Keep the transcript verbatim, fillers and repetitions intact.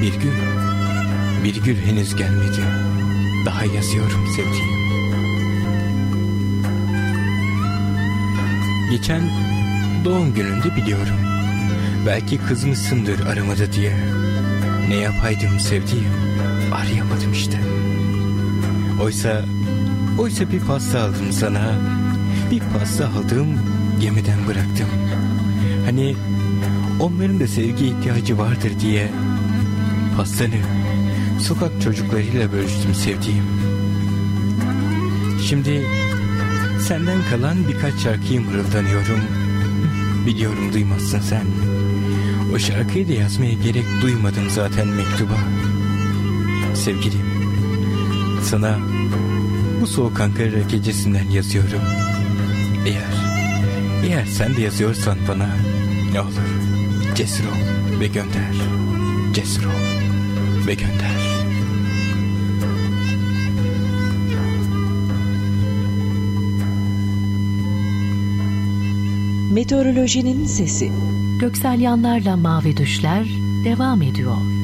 Bir gün, bir gün henüz gelmedi. Daha yazıyorum sevdiğim. Geçen doğum gününde biliyorum. Belki kızmışsındır aramadı diye. Ne yapaydım sevdiğim, arayamadım işte. Oysa, oysa bir pasta aldım sana. Bir pasta aldım, gemiden bıraktım. Hani onların da sevgi ihtiyacı vardır diye pastanı sokak çocuklarıyla bölüştüm sevdiğim. Şimdi senden kalan birkaç şarkıyı mırıldanıyorum. Biliyorum duymazsın sen. O şarkıyı da yazmaya gerek duymadım zaten mektuba. Sevgilim, sana bu soğuk Ankara gecesinden yazıyorum. Eğer, eğer sen de yazıyorsan bana, ne olur cesur ol ve gönder. Cesur ol ve gönder. Meteorolojinin sesi. Göksel Yanlar'la Mavi Düşler devam ediyor.